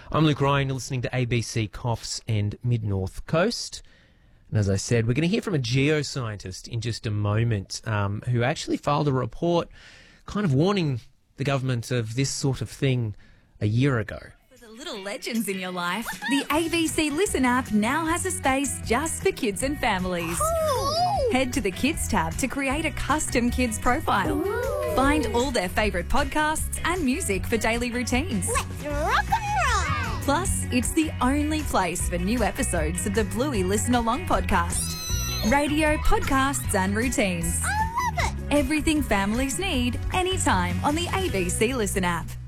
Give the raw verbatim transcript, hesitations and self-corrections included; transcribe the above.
I'm Luke Ryan, you're listening to A B C Coffs and Mid-North Coast. And as I said, we're going to hear from a geoscientist in just a moment um, who actually filed a report kind of warning the government of this sort of thing a year ago. For the little legends in your life, the A B C Listen app now has a space just for kids and families. Ooh. Head to the Kids tab to create a custom kids profile. Ooh. Find all their favourite podcasts and music for daily routines. Let's rock and roll! Plus, it's the only place for new episodes of the Bluey Listen Along podcast. Radio, podcasts and routines. I love it! Everything families need, anytime on the A B C Listen app.